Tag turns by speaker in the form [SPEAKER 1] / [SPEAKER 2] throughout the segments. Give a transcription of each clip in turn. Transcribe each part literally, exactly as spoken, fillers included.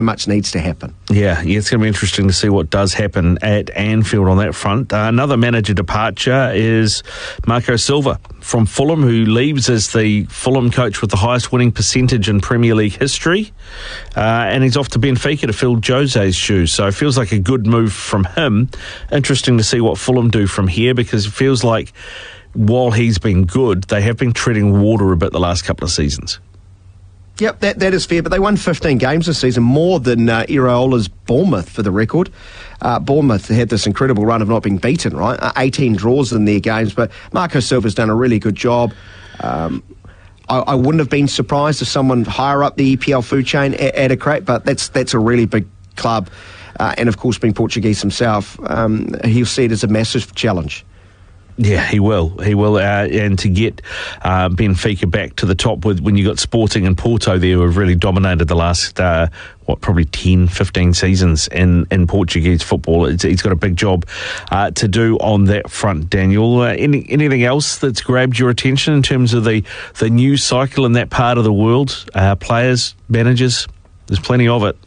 [SPEAKER 1] much needs to happen.
[SPEAKER 2] Yeah, yeah, it's going to be interesting to see what does happen at Anfield on that front. Uh, another manager departure is Marco Silva from Fulham, who leaves as the Fulham coach with the highest winning percentage in Premier League history. Uh, and he's off to Benfica to fill Jose's shoes. So it feels like a good move from him. Interesting to see what Fulham do from here, because it feels like while he's been good, they have been treading water a bit the last couple of seasons.
[SPEAKER 1] Yep, that, that is fair, but they won fifteen games this season, more than uh, Iraola's Bournemouth, for the record. Uh, Bournemouth had this incredible run of not being beaten, right? Uh, eighteen draws in their games, but Marco Silva's done a really good job. Um, I, I wouldn't have been surprised if someone higher up the E P L food chain at, at a crack, but that's that's a really big club. Uh, and, of course, being Portuguese himself, um, he'll see it as a massive challenge.
[SPEAKER 2] Yeah, he will. He will. Uh, and to get uh, Benfica back to the top with when you got Sporting and Porto there who have really dominated the last, uh, what, probably ten, fifteen seasons in, in Portuguese football. It's, he's got a big job uh, to do on that front, Daniel. Uh, any, anything else that's grabbed your attention in terms of the, the news cycle in that part of the world? Uh, players, managers, there's plenty of it.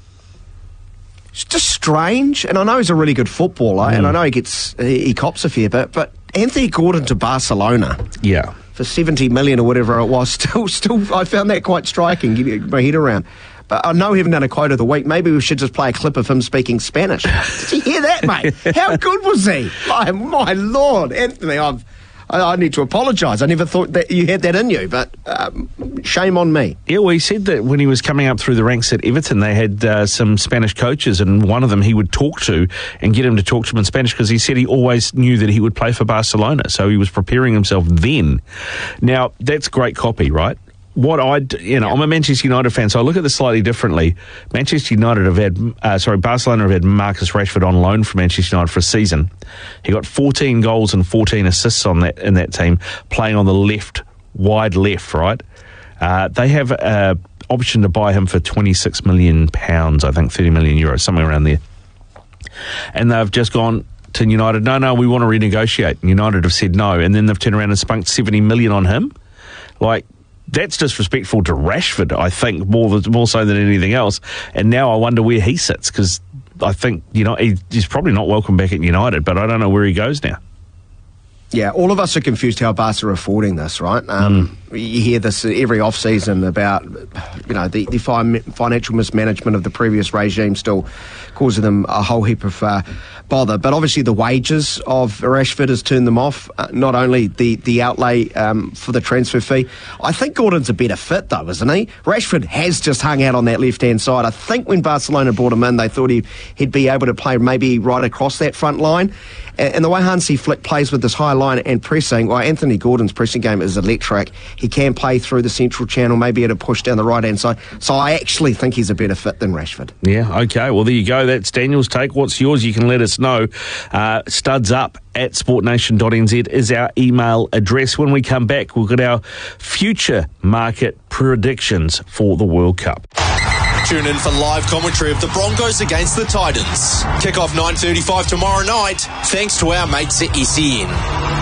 [SPEAKER 1] It's just strange, and I know he's a really good footballer, mm. and I know he gets he, he cops a fair bit, but Anthony Gordon to Barcelona,
[SPEAKER 2] yeah,
[SPEAKER 1] for seventy million or whatever it was, still, still, I found that quite striking. Getting my head around, but I know we haven't done a quote of the week. Maybe we should just play a clip of him speaking Spanish. Did you hear that, mate? How good was he? My, my Lord, Anthony, I've. I, I need to apologise. I never thought that you had that in you, but um, shame on me.
[SPEAKER 2] Yeah, well, he said that when he was coming up through the ranks at Everton, they had uh, some Spanish coaches, and one of them he would talk to and get him to talk to him in Spanish, because he said he always knew that he would play for Barcelona, so he was preparing himself then. Now, that's great copy, right? What I, you know, I'm a Manchester United fan, so I look at this slightly differently. Manchester United have had, uh, sorry, Barcelona have had Marcus Rashford on loan from Manchester United for a season. He got fourteen goals and fourteen assists on that in that team, playing on the left, wide left, right? Uh, they have an option to buy him for twenty-six million pounds, I think thirty million euros, somewhere around there. And they've just gone to United, no, no, we want to renegotiate. And United have said no, and then they've turned around and spunked seventy million on him. Like, that's disrespectful to Rashford, I think, more than, more so than anything else. And now I wonder where he sits, because I think, you know, he, he's probably not welcome back at United, but I don't know where he goes now.
[SPEAKER 1] Yeah, all of us are confused how Barca are affording this, right? Um, mm. You hear this every off-season about, you know, the, the fi- financial mismanagement of the previous regime still causing them a whole heap of uh, bother. But obviously the wages of Rashford has turned them off, uh, not only the, the outlay um, for the transfer fee. I think Gordon's a better fit, though, isn't he? Rashford has just hung out on that left-hand side. I think when Barcelona brought him in, they thought he, he'd be able to play maybe right across that front line. And the way Hansi Flick plays with this high line and pressing, well, Anthony Gordon's pressing game is electric. He can play through the central channel, maybe at a push down the right-hand side. So I actually think he's a better fit than Rashford.
[SPEAKER 2] Yeah, okay. Well, there you go. That's Daniel's take. What's yours? You can let us know. Uh, studs up at sport nation dot n z is our email address. When we come back, we've got our future market predictions for the World Cup.
[SPEAKER 3] Tune in for live commentary of the Broncos against the Titans. Kick-off nine thirty-five tomorrow night, thanks to our mates at S E N.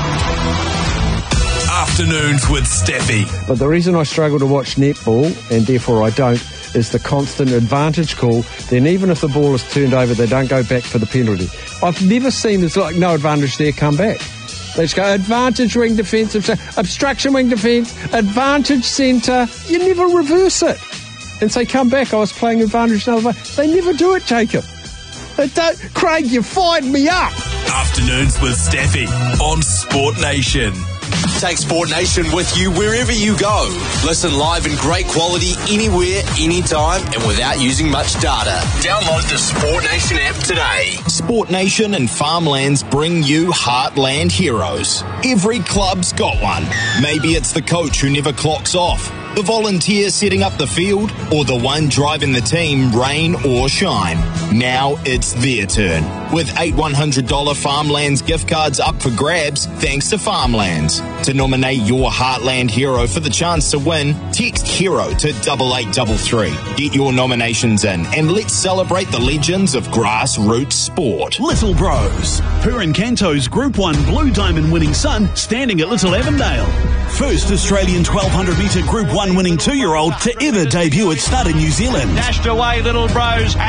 [SPEAKER 4] Afternoons with Steffi.
[SPEAKER 5] But the reason I struggle to watch netball, and therefore I don't, is the constant advantage call. Then even if the ball is turned over, they don't go back for the penalty. I've never seen it's like no advantage there, come back. They just go advantage wing defence, obstruction wing defence, advantage centre. You never reverse it and say, come back, I was playing advantage another way. They never do it, Jacob. They don't. Craig, you fired me up.
[SPEAKER 4] Afternoons with Steffi on Sport Nation.
[SPEAKER 3] Take Sport Nation with you wherever you go. Listen live in great quality anywhere, anytime, and without using much data. Download the Sport Nation app today.
[SPEAKER 6] Sport Nation and Farmlands bring you Heartland Heroes. Every club's got one. Maybe it's the coach who never clocks off, the volunteer setting up the field, or the one driving the team, rain or shine. Now it's their turn. With eight one hundred dollars Farmlands gift cards up for grabs, thanks to Farmlands. To nominate your Heartland hero for the chance to win, text HERO to double eight double three. Get your nominations in and let's celebrate the legends of grassroots sport.
[SPEAKER 7] Little Bros. Purin Canto's Group one Blue Diamond winning son standing at Little Avondale. First Australian twelve hundred metre Group one winning two-year-old to ever debut at Stud in New Zealand.
[SPEAKER 8] Dashed away, Little Bros.